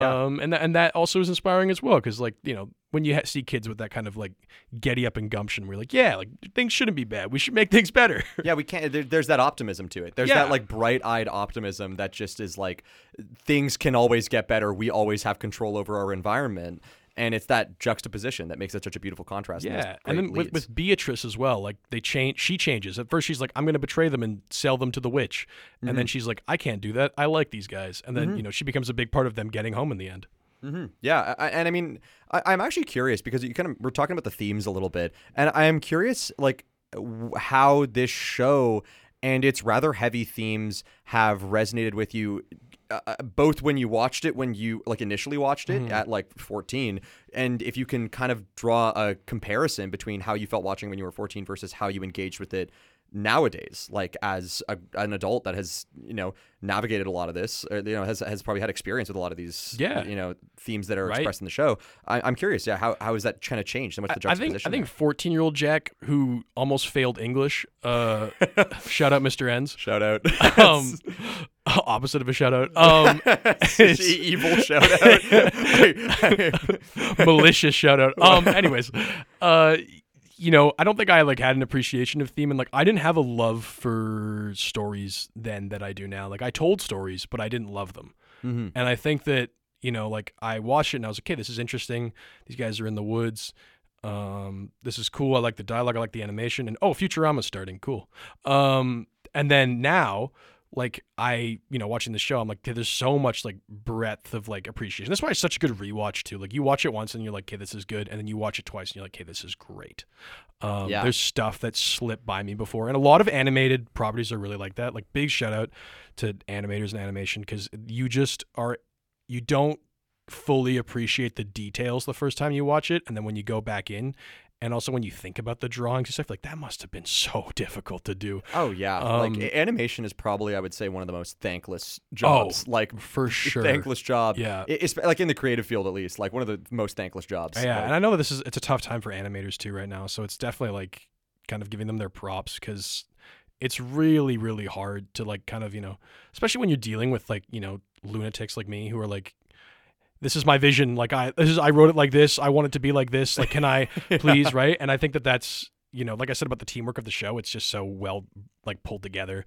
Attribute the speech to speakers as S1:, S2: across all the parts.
S1: Yeah.
S2: And that also is inspiring as well, because like, you know, when you see kids with that kind of like getty up and gumption, we're like, yeah, like things shouldn't be bad. We should make things better.
S1: Yeah, we can't. There's that optimism to it. There's
S2: Yeah.
S1: that like bright-eyed optimism that just is like things can always get better. We always have control over our environment, and it's that juxtaposition that makes it such a beautiful contrast. in those
S2: Yeah, and
S1: great
S2: then
S1: leads.
S2: with Beatrice as well, like she changes. At first she's like, I'm going to betray them and sell them to the witch, and then she's like, I can't do that. I like these guys, and then you know she becomes a big part of them getting home in the end.
S1: Yeah, and I mean, I'm actually curious because we're talking about the themes a little bit, and I am curious like how this show and its rather heavy themes have resonated with you. Both when you watched it, when you like initially watched it at like 14, and if you can kind of draw a comparison between how you felt watching when you were 14 versus how you engaged with it nowadays, like as an adult that has, you know, navigated a lot of this, or, you know, has probably had experience with a lot of these, you know, themes that are expressed in the show. I'm curious, how has that kind of changed so much, the juxtaposition?
S2: I think 14-year-old Jack, who almost failed English, shout out Mr. Ends.
S1: Shout out.
S2: Opposite of a shout out.
S1: Evil shout out.
S2: Malicious shout out. Anyways, you know, I don't think I like had an appreciation of theme, and like I didn't have a love for stories then that I do now. Like I told stories, but I didn't love them. And I think that, you know, like I watched it and I was like, okay, this is interesting. These guys are in the woods. This is cool. I like the dialogue. I like the animation. And Futurama's starting. Cool. And then now, like I, you know, watching the show, I'm like, there's so much like breadth of like appreciation. That's why it's such a good rewatch too. Like you watch it once and you're like, okay, this is good. And then you watch it twice and you're like, okay, this is great. There's stuff that slipped by me before. And a lot of animated properties are really like that. Like big shout out to animators and animation, because you don't fully appreciate the details the first time you watch it. And then when you go back in, and also when you think about the drawings and stuff, like that must have been so difficult to do.
S1: Oh yeah, like animation is probably, I would say, one of the most thankless jobs. Like
S2: for sure,
S1: thankless job.
S2: Yeah,
S1: it's like in the creative field at least, like one of the most thankless jobs.
S2: Yeah,
S1: like,
S2: and I know that it's a tough time for animators too right now, so it's definitely like kind of giving them their props, because it's really, really hard to like kind of, you know, especially when you're dealing with like, you know, lunatics like me who are like, this is my vision. Like I wrote it like this. I want it to be like this. Like, can I please? Right. And I think that that's, you know, like I said about the teamwork of the show, it's just so well like pulled together.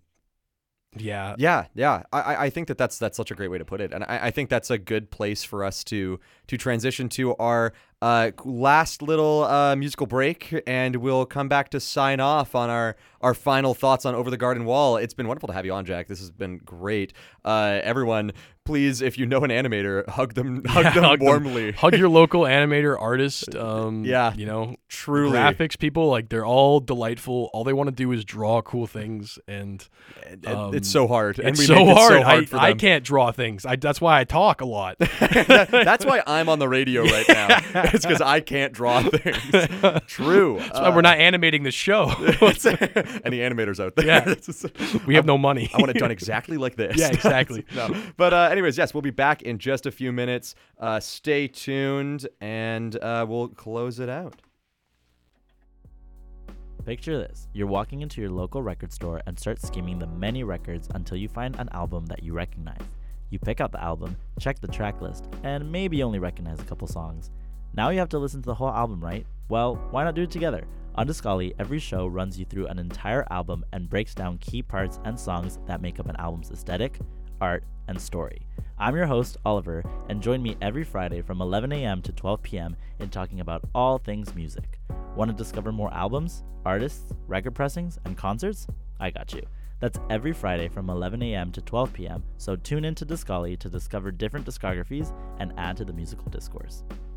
S2: Yeah. I think that's such a great way to put it, and I think that's a good place for us to transition to our last little musical break, and we'll come back to sign off on our final thoughts on Over the Garden Wall. It's been wonderful to have you on, Jack. This has been great. Everyone, please, if you know an animator, hug them warmly. Hug your local animator, artist. You know,
S1: truly,
S2: graphics people, like they're all delightful. All they want to do is draw cool things, and
S1: it's so hard. And
S2: it's
S1: we
S2: so
S1: make
S2: hard.
S1: It so hard for them.
S2: I can't draw things. That's why I talk a lot.
S1: That's why I'm on the radio right now. It's because I can't draw things. True.
S2: That's why we're not animating the show.
S1: Any animators out there?
S2: Yeah. We have no money.
S1: I want it done exactly like this.
S2: Yeah, exactly.
S1: No. But anyways, yes, we'll be back in just a few minutes. Stay tuned, and we'll close it out.
S3: Picture this. You're walking into your local record store and start skimming the many records until you find an album that you recognize. You pick out the album, check the track list, and maybe only recognize a couple songs. Now you have to listen to the whole album, right? Well, why not do it together? On Discali, every show runs you through an entire album and breaks down key parts and songs that make up an album's aesthetic, art, and story. I'm your host, Oliver, and join me every Friday from 11 a.m. to 12 p.m. in talking about all things music. Want to discover more albums, artists, record pressings, and concerts? I got you. That's every Friday from 11 a.m. to 12 p.m., so tune in to Discali to discover different discographies and add to the musical discourse.